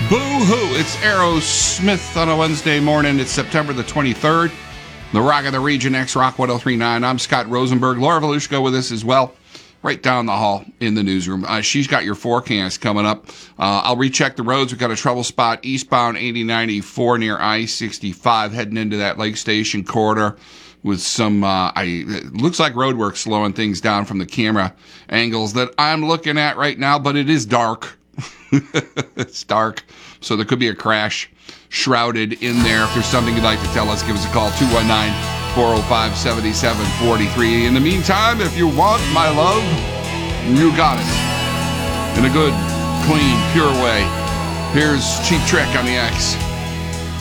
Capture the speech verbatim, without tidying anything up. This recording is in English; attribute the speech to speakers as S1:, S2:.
S1: Boo-hoo! It's Aerosmith on a Wednesday morning. It's September the twenty-third. The Rock of the Region, X-Rock one oh three point nine. I'm Scott Rosenberg. Laura Volushko with us as well, right down the hall in the newsroom. Uh, she's got your forecast coming up. Uh, I'll recheck the roads. We've got a trouble spot eastbound eighty ninety-four near I sixty-five, heading into that Lake Station corridor with some, uh, I, it looks like road work slowing things down from the camera angles that I'm looking at right now, but it is dark. It's dark, so there could be a crash shrouded in there. If there's something you'd like to tell us, give us a call, two one nine, four oh five, seven seven four three. In the meantime, if you want my love, you got it. In a good, clean, pure way. Here's Cheap Trick on the X.